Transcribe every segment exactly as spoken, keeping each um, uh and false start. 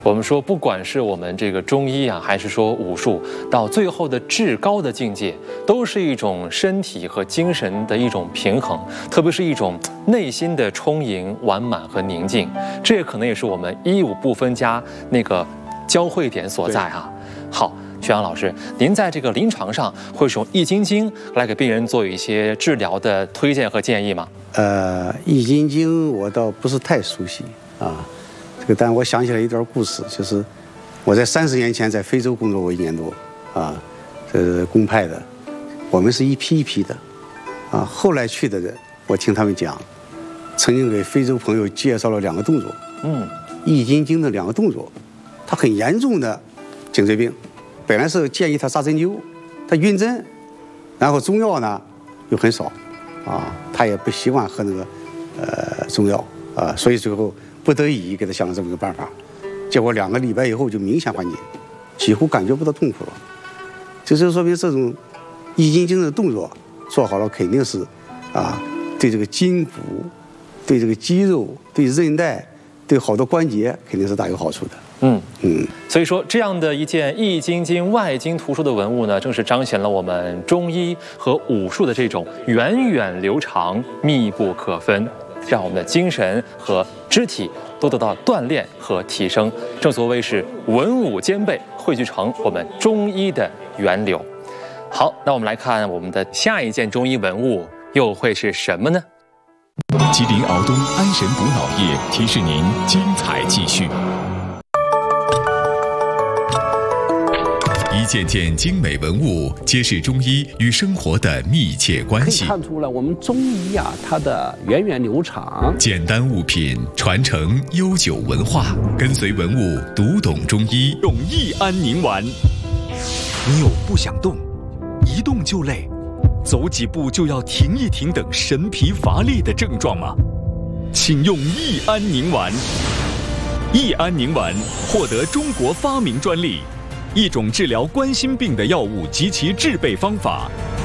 我们说，不管是我们这个中医啊，还是说武术，到最后的至高的境界，都是一种身体和精神的一种平衡，特别是一种内心的充盈、完满和宁静。这也可能也是我们医武不分家那个交汇点所在啊。好，徐阳老师，您在这个临床上会使用易筋经来给病人做一些治疗的推荐和建议吗？ 呃，易筋经我倒不是太熟悉啊。这个，但我想起来一段故事，就是我在三十年前在非洲工作过一年多，啊，这是公派的，我们是一批一批的，啊，后来去的人，我听他们讲，曾经给非洲朋友介绍了两个动作，嗯，易筋经的两个动作，他很严重的颈椎病，本来是建议他扎针灸，他晕针，然后中药呢又很少，啊，他也不习惯喝那个呃中药啊，所以最后。不得已给他想了这么一个办法，结果两个礼拜以后就明显缓解，几乎感觉不到痛苦了。这就说明这种易筋经的动作做好了，肯定是啊，对这个筋骨、对这个肌肉、对韧带、对好多关节肯定是大有好处的。嗯嗯， 所以说这样的一件易筋经外经图书的文物呢，正是彰显了我们中医和武术的这种源远流长、密不可分。让我们的精神和肢体都得到锻炼和提升，正所谓是文武兼备，汇聚成我们中医的源流。好，那我们来看我们的下一件中医文物又会是什么呢？ 吉林敖东安神补脑液提示您精彩继续。一件件精美文物，揭示中医与生活的密切关系。 可以看出来，我们中医啊，它的源远流长。 简单物品传承悠久文化，跟随文物读懂中医。 用益安宁丸。你有不想动、一动就累、走几步就要停一停等神疲乏力的症状吗？请用益安宁丸。益安宁丸获得中国发明专利。一种治疗冠心病的药物及其制备方法。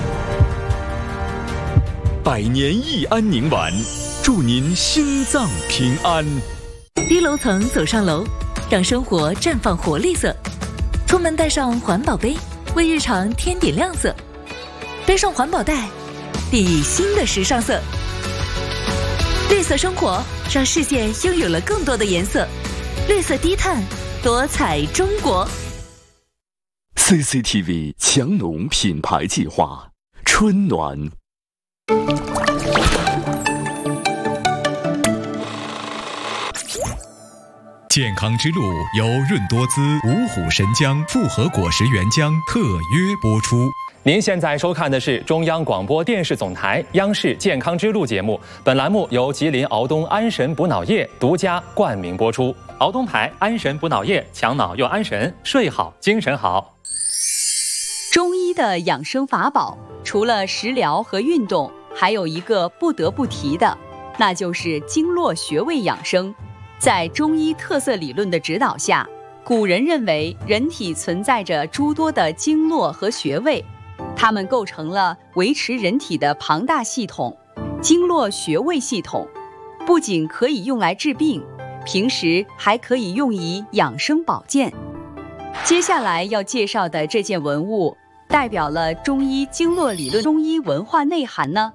百年益安宁丸，祝您心脏平安。 低楼层走上楼，让生活绽放活力色。出门带上环保杯，为日常添点亮色。背上环保袋，定义新的时尚色。绿色生活，让世界拥有了更多的颜色。绿色低碳，多彩中国。 C C T V 强农品牌计划，春暖。 健康之路由润多滋五虎神姜复合果实原浆特约播出。 您现在收看的是中央广播电视总台央视健康之路节目，本栏目由吉林敖东安神补脑液独家冠名播出。敖东牌安神补脑液，强脑又安神，睡好精神好。 中医的养生法宝，除了食疗和运动，还有一个不得不提的，那就是经络穴位养生。在中医特色理论的指导下，古人认为人体存在着诸多的经络和穴位，它们构成了维持人体的庞大系统。经络穴位系统不仅可以用来治病，平时还可以用以养生保健。接下来要介绍的这件文物，代表了中医经络理论、中医文化内涵呢。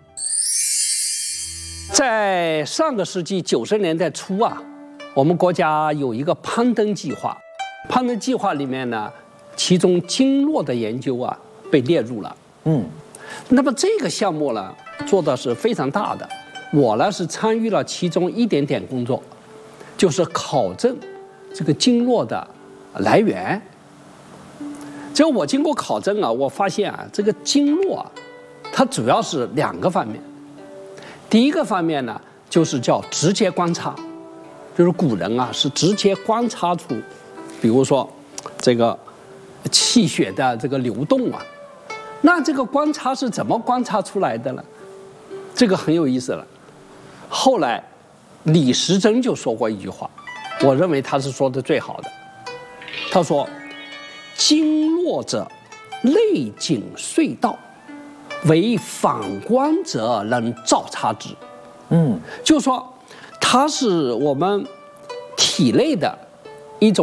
在上个世纪九十年代初啊，我们国家有一个攀登计划。攀登计划里面呢，其中经络的研究啊被列入了。嗯，那么这个项目呢，做的是非常大的。我呢是参与了其中一点点工作，就是考证这个经络的来源。这个我经过考证啊，我发现啊，这个经络啊，它主要是两个方面。第一个方面呢，就是叫直接观察，就是古人啊是直接观察出，比如说这个气血的这个流动啊，那这个观察是怎么观察出来的呢？这个很有意思了。后来李时珍就说过一句话，我认为他是说的最好的。他说：“经络者，内景隧道，为反观者能照察之。”嗯，就说它是我们体内的